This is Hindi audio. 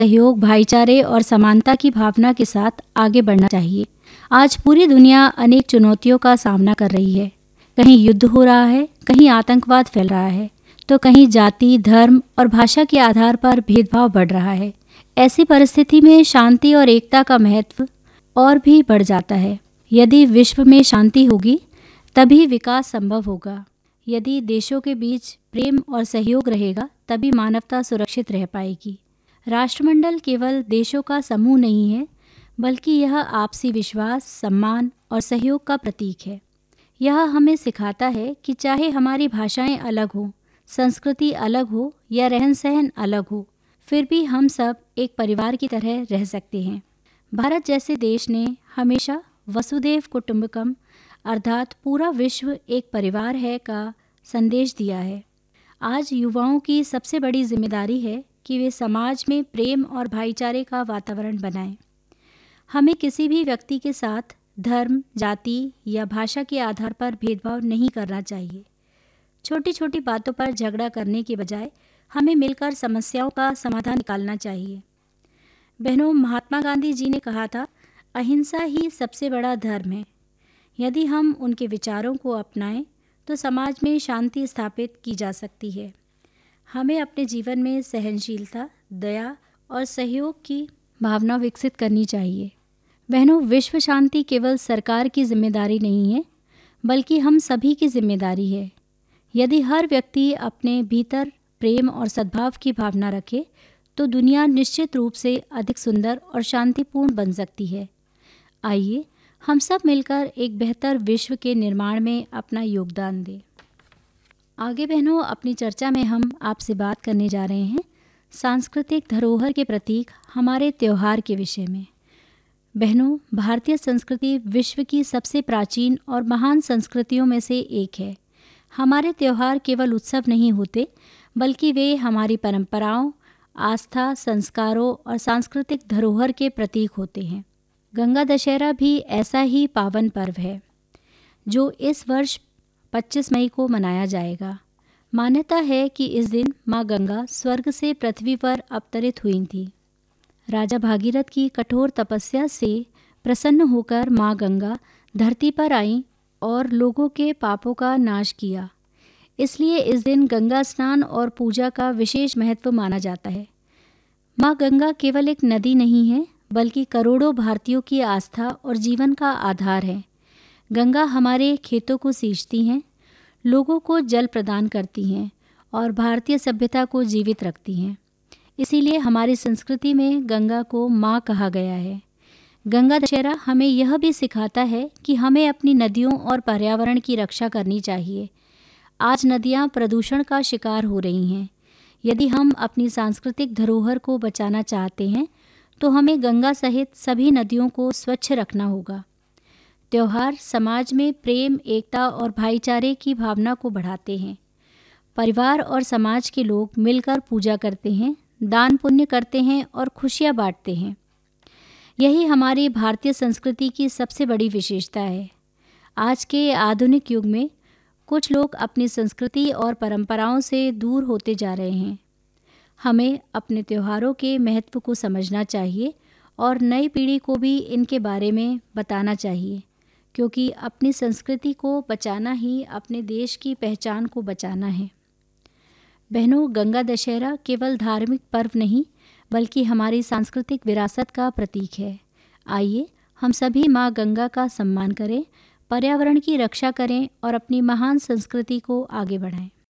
सहयोग, भाईचारे और समानता की भावना के साथ आगे बढ़ना चाहिए। आज पूरी दुनिया अनेक चुनौतियों का सामना कर रही है। कहीं युद्ध हो रहा है, कहीं आतंकवाद फैल रहा है, तो कहीं जाति, धर्म और भाषा के आधार पर भेदभाव बढ़ रहा है। ऐसी परिस्थिति में शांति और एकता का महत्व और भी बढ़ जाता है। यदि विश्व में शांति होगी तभी विकास संभव होगा। यदि देशों के बीच प्रेम और सहयोग रहेगा तभी मानवता सुरक्षित रह पाएगी। राष्ट्रमंडल केवल देशों का समूह नहीं है, बल्कि यह आपसी विश्वास, सम्मान और सहयोग का प्रतीक है। यह हमें सिखाता है कि चाहे हमारी भाषाएं अलग हों, संस्कृति अलग हो या रहन सहन अलग हो, फिर भी हम सब एक परिवार की तरह रह सकते हैं। भारत जैसे देश ने हमेशा वसुधैव कुटुंबकम अर्थात पूरा विश्व एक परिवार है का संदेश दिया है। आज युवाओं की सबसे बड़ी जिम्मेदारी है कि वे समाज में प्रेम और भाईचारे का वातावरण बनाएं। हमें किसी भी व्यक्ति के साथ धर्म, जाति या भाषा के आधार पर भेदभाव नहीं करना चाहिए। छोटी छोटी बातों पर झगड़ा करने के बजाय हमें मिलकर समस्याओं का समाधान निकालना चाहिए। बहनों, महात्मा गांधी जी ने कहा था, अहिंसा ही सबसे बड़ा धर्म है। यदि हम उनके विचारों को अपनाएं तो समाज में शांति स्थापित की जा सकती है। हमें अपने जीवन में सहनशीलता, दया और सहयोग की भावना विकसित करनी चाहिए। बहनों, विश्व शांति केवल सरकार की जिम्मेदारी नहीं है, बल्कि हम सभी की जिम्मेदारी है। यदि हर व्यक्ति अपने भीतर प्रेम और सद्भाव की भावना रखे तो दुनिया निश्चित रूप से अधिक सुंदर और शांतिपूर्ण बन सकती है। आइए हम सब मिलकर एक बेहतर विश्व के निर्माण में अपना योगदान दें। आगे बहनों, अपनी चर्चा में हम आपसे बात करने जा रहे हैं सांस्कृतिक धरोहर के प्रतीक हमारे त्यौहार के विषय में। बहनों, भारतीय संस्कृति विश्व की सबसे प्राचीन और महान संस्कृतियों में से एक है। हमारे त्यौहार केवल उत्सव नहीं होते, बल्कि वे हमारी परंपराओं, आस्था, संस्कारों और सांस्कृतिक धरोहर के प्रतीक होते हैं। गंगा दशहरा भी ऐसा ही पावन पर्व है, जो इस वर्ष 25 मई को मनाया जाएगा। मान्यता है कि इस दिन माँ गंगा स्वर्ग से पृथ्वी पर अवतरित हुई थी। राजा भागीरथ की कठोर तपस्या से प्रसन्न होकर माँ गंगा धरती पर आईं और लोगों के पापों का नाश किया। इसलिए इस दिन गंगा स्नान और पूजा का विशेष महत्व माना जाता है। माँ गंगा केवल एक नदी नहीं है, बल्कि करोड़ों भारतीयों की आस्था और जीवन का आधार है। गंगा हमारे खेतों को सींचती हैं, लोगों को जल प्रदान करती हैं और भारतीय सभ्यता को जीवित रखती हैं। इसीलिए हमारी संस्कृति में गंगा को माँ कहा गया है। गंगा दशहरा हमें यह भी सिखाता है कि हमें अपनी नदियों और पर्यावरण की रक्षा करनी चाहिए। आज नदियाँ प्रदूषण का शिकार हो रही हैं। यदि हम अपनी सांस्कृतिक धरोहर को बचाना चाहते हैं तो हमें गंगा सहित सभी नदियों को स्वच्छ रखना होगा। त्यौहार समाज में प्रेम, एकता और भाईचारे की भावना को बढ़ाते हैं। परिवार और समाज के लोग मिलकर पूजा करते हैं, दान पुण्य करते हैं और खुशियाँ बांटते हैं। यही हमारी भारतीय संस्कृति की सबसे बड़ी विशेषता है। आज के आधुनिक युग में कुछ लोग अपनी संस्कृति और परंपराओं से दूर होते जा रहे हैं। हमें अपने त्योहारों के महत्व को समझना चाहिए और नई पीढ़ी को भी इनके बारे में बताना चाहिए, क्योंकि अपनी संस्कृति को बचाना ही अपने देश की पहचान को बचाना है। बहनों, गंगा दशहरा केवल धार्मिक पर्व नहीं, बल्कि हमारी सांस्कृतिक विरासत का प्रतीक है। आइए हम सभी माँ गंगा का सम्मान करें, पर्यावरण की रक्षा करें और अपनी महान संस्कृति को आगे बढ़ाएं।